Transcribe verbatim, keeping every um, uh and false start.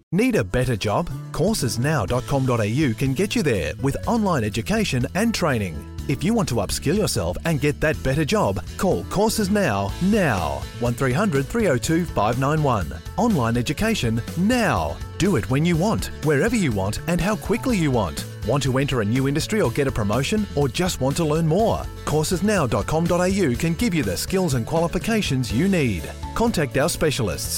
Need a better job? courses now dot com dot a u can get you there with online education and training. If you want to upskill yourself and get that better job, call Courses Now, now. one three hundred three oh two five nine one. Online education now. Do it when you want, wherever you want and how quickly you want. Want to enter a new industry or get a promotion, or just want to learn more? courses now dot com dot a u can give you the skills and qualifications you need. Contact our specialists